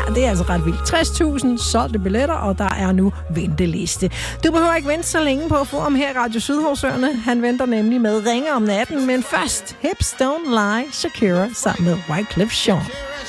det er altså ret vildt. 60.000 solgte billetter, og der er nu venteliste. Du behøver ikke vente så længe på at få ham her i Radio Sydhavsøerne. Han venter nemlig med Ringe om natten, men først Hips Don't Lie, Shakira sammen med Wyclef Jean.